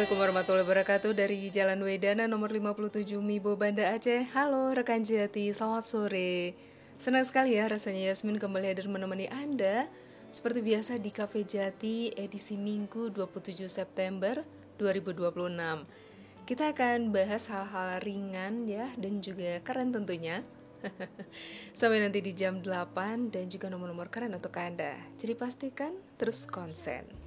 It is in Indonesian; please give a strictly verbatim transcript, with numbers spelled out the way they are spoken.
Assalamualaikum warahmatullahi wabarakatuh. Dari Jalan Wedana nomor lima puluh tujuh Mibo, Banda Aceh. Halo rekan Jati, selamat sore. Senang sekali ya rasanya Yasmin kembali hadir menemani Anda seperti biasa di Cafe Jati edisi Minggu dua puluh tujuh September dua ribu dua puluh enam. Kita akan bahas hal-hal ringan ya dan juga keren tentunya. Sampai nanti di jam delapan dan juga nomor-nomor keren untuk Anda. Jadi pastikan terus konsen.